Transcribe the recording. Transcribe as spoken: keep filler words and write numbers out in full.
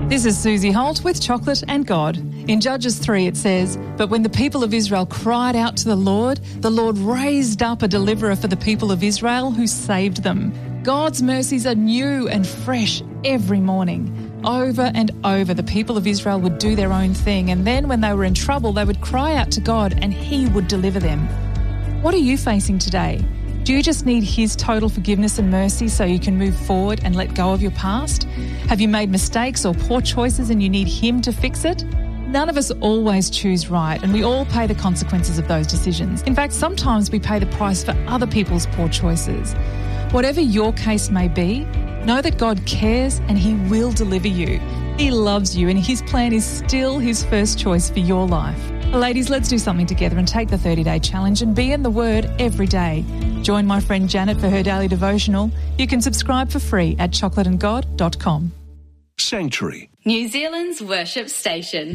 This is Susie Holt with Chocolate and God. In Judges three it says, "But when the people of Israel cried out to the Lord, the Lord raised up a deliverer for the people of Israel who saved them." God's mercies are new and fresh every morning. Over and over, the people of Israel would do their own thing, and then when they were in trouble, they would cry out to God and He would deliver them. What are you facing today? Do you just need His total forgiveness and mercy so you can move forward and let go of your past? Have you made mistakes or poor choices and you need Him to fix it? None of us always choose right, and we all pay the consequences of those decisions. In fact, sometimes we pay the price for other people's poor choices. Whatever your case may be, know that God cares and He will deliver you. He loves you and His plan is still His first choice for your life. Ladies, let's do something together and take the thirty-day challenge and be in the Word every day. Join my friend Janet for her daily devotional. You can subscribe for free at chocolate and god dot com. Sanctuary, New Zealand's worship station.